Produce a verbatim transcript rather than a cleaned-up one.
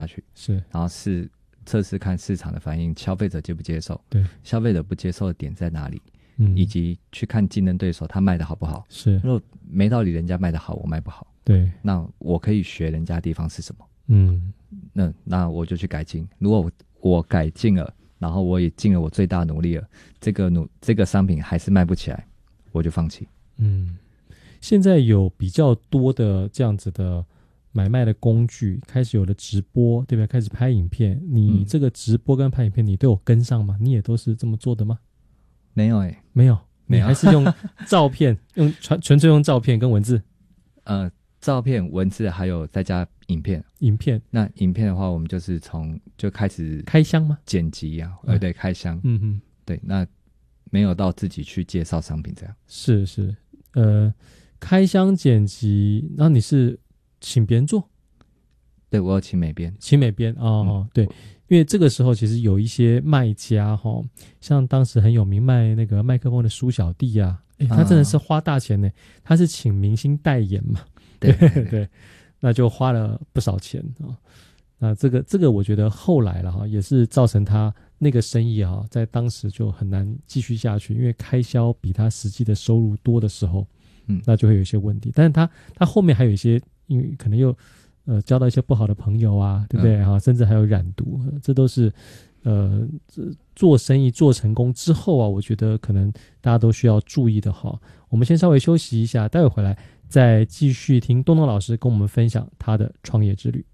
去， 是， 然后是测试看市场的反应，消费者接不接受， 对， 消费者不接受的点在哪里， 嗯， 以及去看竞争对手他卖的好不好。 是， 如果没道理人家卖的好，我卖不好， 对， 那我可以学人家的地方是什么？ 嗯， 那那我就去改进。如果我我改进了，然后我也尽了我最大努力了，这个努这个商品还是卖不起来，我就放弃。 嗯，现在有比较多的这样子的买卖的工具，开始有了直播，对不对？开始拍影片，你这个直播跟拍影片，你都有跟上吗？你也都是这么做的吗？ 没有诶、欸， 没有， 没有， 你还是用照片，用纯纯粹用照片跟文字。 呃，照片、文字还有再加影片。 影片， 那影片的话，我们就是从就开始开箱吗？ 剪辑啊，呃，对，开箱。 嗯嗯， 对，那没有到自己去介绍商品这样。 是是，呃，开箱剪辑，然后你是请别人做？ 对，我有请美编， 请美编哦、嗯、哦，对，因为这个时候其实有一些卖家哈、哦，像当时很有名卖那个麦克风的苏小弟啊，诶他真的是花大钱呢，啊、他是请明星代言嘛， 对对对, 对，那就花了不少钱啊、哦。那这个这个我觉得后来了哈，也是造成他那个生意哈，在当时就很难继续下去，因为开销比他实际的收入多的时候， 嗯， 那就会有一些问题。但是他他后面还有一些，因为可能又呃交到一些不好的朋友啊，对不对哈、嗯？甚至还有染毒，这都是呃做生意做成功之后啊，我觉得可能大家都需要注意的哈。我们先稍微休息一下，待会回来再继续听东东老师跟我们分享他的创业之旅。